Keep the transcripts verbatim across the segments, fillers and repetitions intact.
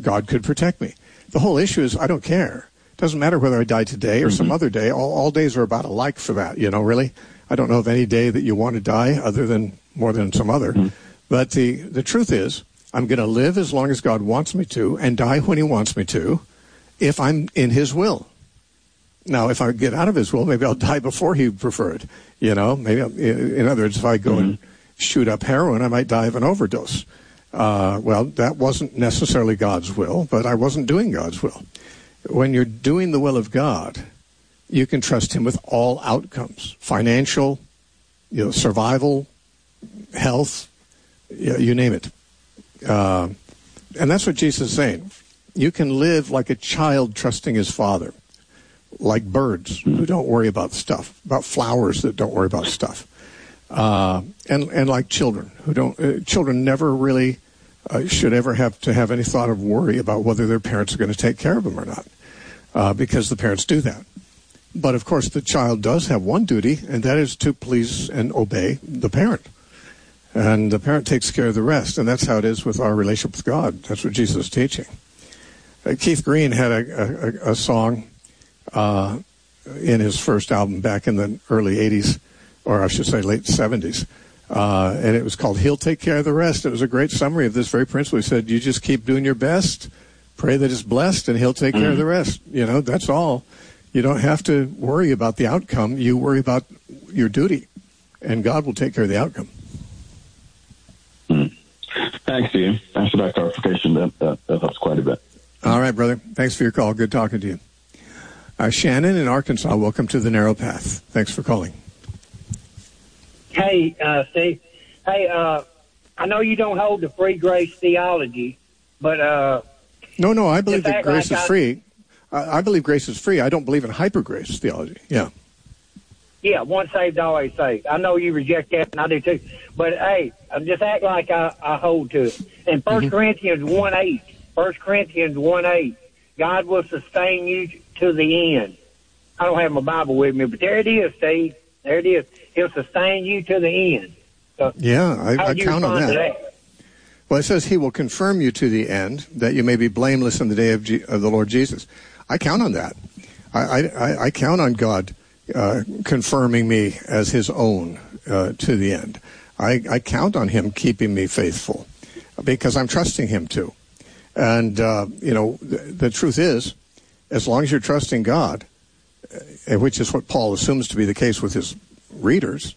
God could protect me. The whole issue is I don't care. It doesn't matter whether I die today or mm-hmm. some other day. All, all days are about alike for that, you know, really. I don't know of any day that you want to die other than more than some other. Mm-hmm. But the, the truth is, I'm going to live as long as God wants me to and die when he wants me to if I'm in his will. Now, if I get out of his will, maybe I'll die before he preferred. You know, maybe, I'll, in other words, if I go mm-hmm. and shoot up heroin, I might die of an overdose. Uh, well, that wasn't necessarily God's will, but I wasn't doing God's will. When you're doing the will of God, you can trust him with all outcomes, financial, you know, survival, health, you, you name it. Uh, and that's what Jesus is saying. You can live like a child trusting his father, like birds who don't worry about stuff, about flowers that don't worry about stuff, uh, and and like children who don't. Uh, children never really uh, should ever have to have any thought of worry about whether their parents are going to take care of them or not, uh, because the parents do that. But of course, the child does have one duty, and that is to please and obey the parent. And the parent takes care of the rest, and that's how it is with our relationship with God. That's what Jesus is teaching. Uh, Keith Green had a, a, a song uh, in his first album back in the early eighties, or I should say late seventies, uh, and it was called He'll Take Care of the Rest. It was a great summary of this very principle. He said, you just keep doing your best, pray that it's blessed, and he'll take care of the rest. You know, that's all. You don't have to worry about the outcome. You worry about your duty, and God will take care of the outcome. Mm. Thanks, Ian. Thanks for that clarification. That, that, that helps quite a bit. All right, brother. Thanks for your call. Good talking to you. Uh, Shannon in Arkansas, welcome to the Narrow Path. Thanks for calling. Hey, uh, Steve. Hey, uh, I know you don't hold the free grace theology, but... Uh, no, no, I believe that grace like is I, free. I, I believe grace is free. I don't believe in hyper grace theology. Yeah. Yeah, once saved, always saved. I know you reject that, and I do too. But, hey, just act like I, I hold to it. In First mm-hmm. Corinthians one eight, First Corinthians one eight, God will sustain you to the end. I don't have my Bible with me, but there it is, Steve. There it is. He'll sustain you to the end. So yeah, I, I count on that. that. Well, it says he will confirm you to the end, that you may be blameless in the day of, G- of the Lord Jesus. I count on that. I, I, I count on God uh, confirming me as his own uh, to the end. I, I count on him keeping me faithful because I'm trusting him to. And, uh, you know, the, the truth is, as long as you're trusting God, uh, which is what Paul assumes to be the case with his readers,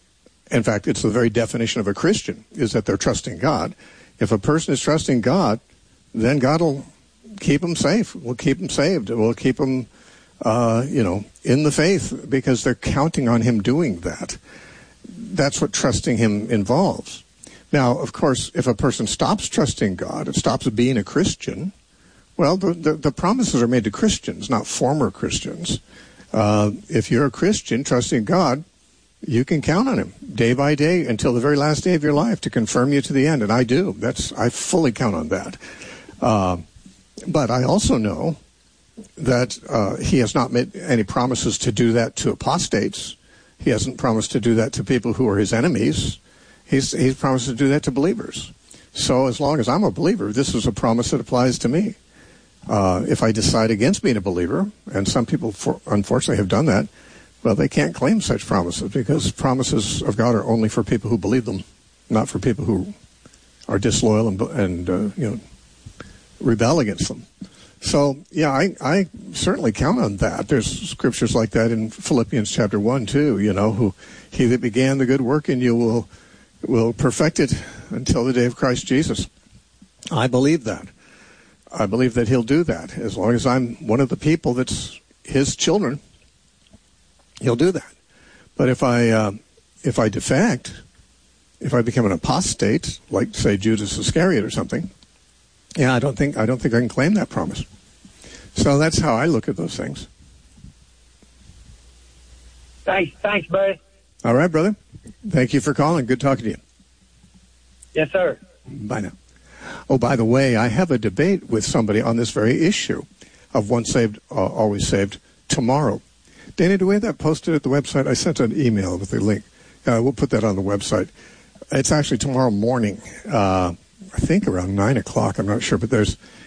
in fact, it's the very definition of a Christian, is that they're trusting God. If a person is trusting God, then God will keep them safe, will keep them saved, will keep them, uh, you know, in the faith because they're counting on him doing that. That's what trusting him involves. Now, of course, if a person stops trusting God and stops being a Christian, well, the, the, the promises are made to Christians, not former Christians. Uh, if you're a Christian trusting God, you can count on him day by day until the very last day of your life to confirm you to the end, and I do. That's I fully count on that. Uh, but I also know that uh, he has not made any promises to do that to apostates. He hasn't promised to do that to people who are his enemies. He's, he's promised to do that to believers. So as long as I'm a believer, this is a promise that applies to me. Uh, if I decide against being a believer, and some people for, unfortunately have done that, well, they can't claim such promises because promises of God are only for people who believe them, not for people who are disloyal and, and uh, you know, rebel against them. So, yeah, I, I certainly count on that. There's scriptures like that in Philippians chapter one, too, you know, who he that began the good work in you will will perfect it until the day of Christ Jesus. I believe that. I believe that he'll do that. As long as I'm one of the people that's his children, he'll do that. But if I uh, if I defect, if I become an apostate, like say Judas Iscariot or something, yeah, I don't think I don't think I can claim that promise. So that's how I look at those things. Thanks, thanks, buddy. All right, brother. Thank you for calling. Good talking to you. Yes, sir. Bye now. Oh, by the way, I have a debate with somebody on this very issue of once saved, uh, always saved tomorrow. Dana, do we have that posted at the website? I sent an email with the link. Uh, we'll put that on the website. It's actually tomorrow morning, uh, I think around nine o'clock. I'm not sure, but there's